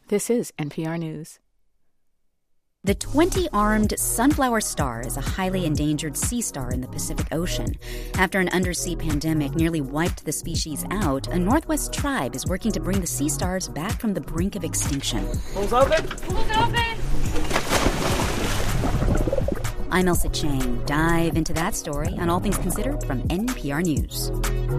This is NPR News. The 20-armed sunflower star is a highly endangered sea star in the Pacific Ocean. After an undersea pandemic nearly wiped the species out, a Northwest tribe is working to bring the sea stars back from the brink of extinction. Pools open! Pools open! I'm Elsa Chang. Dive into that story on All Things Considered from NPR News.